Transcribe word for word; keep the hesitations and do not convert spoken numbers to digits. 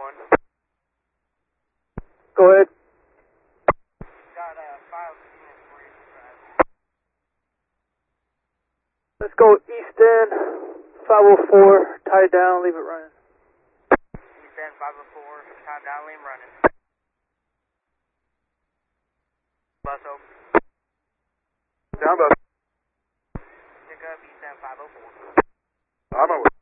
one. Go ahead. Got uh, five units for you. Let's go east end, five oh four, tie it down, leave it running. East end five oh four, time down, leave running. Bus open. Down bus. Pick up east end five oh four. I'm over.